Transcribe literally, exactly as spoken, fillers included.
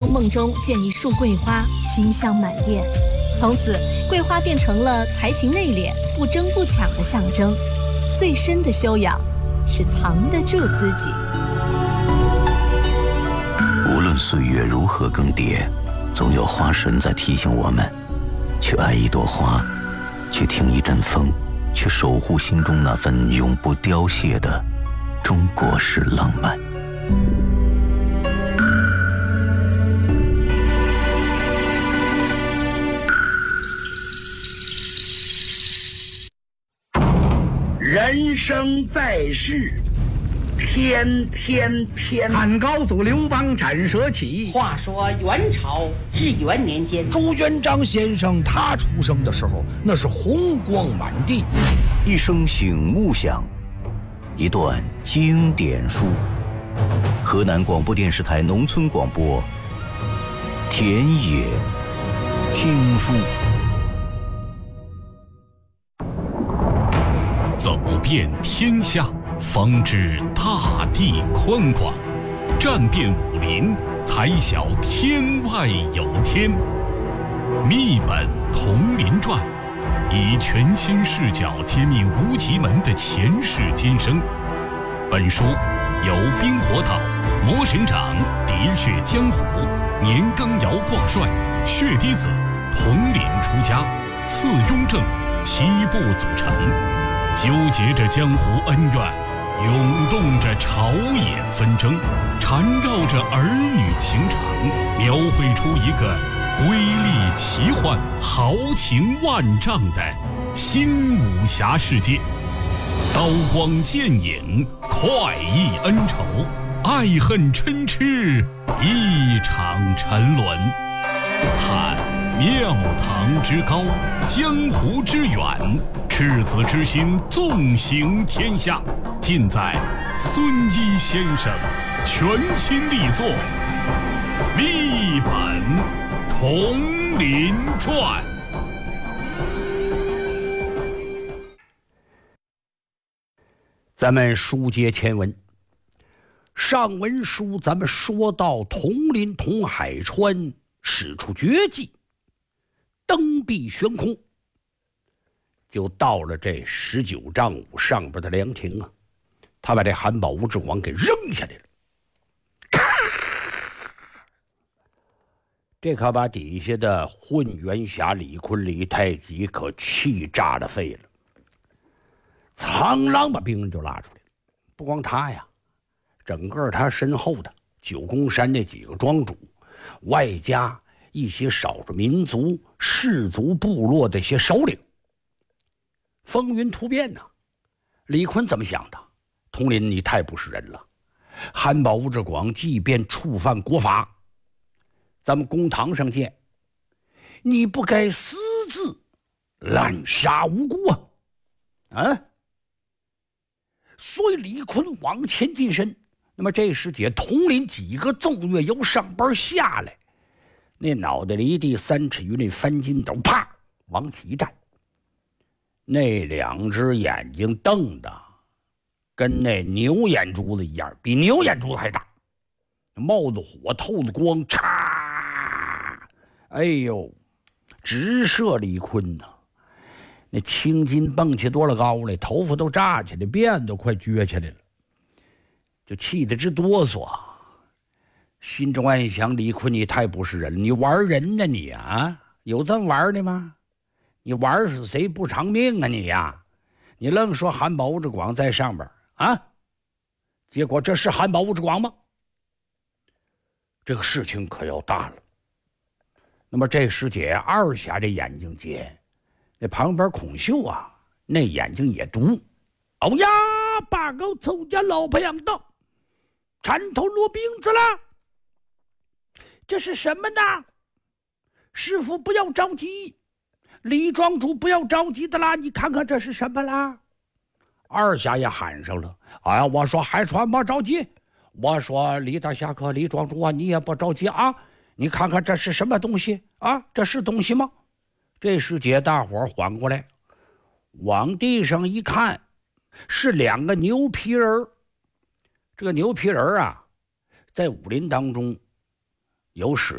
梦中见一束桂花，清香满店。从此，桂花变成了才情内敛、不争不抢的象征。最深的修养是藏得住自己。 无论岁月如何更迭，总有花神在提醒我们，去爱一朵花，去听一阵风，去守护心中那份永不凋谢的中国式浪漫。 人生在世，天天天。 汉高祖刘邦斩蛇起。 话说元朝至元年间， 朱元璋先生他出生的时候，那是红光满地。 一声醒悟响，一段经典书。河南广播电视台农村广播，田野听书。 走遍天下，方知大地宽广；战遍武林，才晓天外有天。秘本同林传，以全新视角揭秘无极门的前世今生。本书由冰火岛、魔神掌、喋血江湖、年羹尧挂帅、血滴子、统领出家、次雍正七部组成，纠结着江湖恩怨，涌动着朝野纷争，缠绕着儿女情长，描绘出一个瑰丽奇幻、豪情万丈的新武侠世界。刀光剑影，快意恩仇，爱恨嗔痴，一场沉沦。探庙堂之高，江湖之远，赤子之心纵行天下，尽在孙一先生全新力作《秘本同林传》。 咱们书接前文，上文书咱们说到统领统海川使出绝技，登壁悬空，就到了这十九丈五上边的凉亭啊。他把这韩宝吴志广给扔下来了，咔！这可把底下的混元侠李逵、李太极可气炸了肺了。苍狼把兵人就拉出来了，不光他呀，整个他身后的九宫山那几个庄主，外加一些少数民族氏族部落的一些首领，风云突变呐、啊。李逵怎么想的？统领你太不是人了，韩宝吴志广即便触犯国法，咱们公堂上见，你不该私自滥杀无辜啊！啊！所以李逵往前进身，那么这时节统领几个奏乐由上边下来，那脑袋离地三尺余那翻筋斗，啪往起一站，那两只眼睛瞪的跟那牛眼珠子一样，比牛眼珠子还大，冒着火透着光，嚓！哎呦，直射李逵呐！那青筋蹦起多了高来，头发都炸起来，辫子都快撅起来了，就气得直哆嗦，心中暗想：李逵，你太不是人了，你玩人呢你啊？有这么玩的吗？你玩死谁不偿命啊你呀？你愣说韩宝吴志广在上边啊？结果这是韩宝吴志广吗？这个事情可要大了。那么这时节二侠这眼睛尖，那旁边孔秀啊，那眼睛也毒。哦呀，八狗凑家老婆养道，缠头落病子了。这是什么呢？师傅不要着急，李庄主不要着急的啦，你看看这是什么啦？二侠也喊上了。哎呀，我说海川别着急，我说李大侠客李庄主啊，你也不着急啊，你看看这是什么东西啊？这是东西吗？这时节大伙缓过来，往地上一看，是两个牛皮人。这个牛皮人啊，在武林当中有使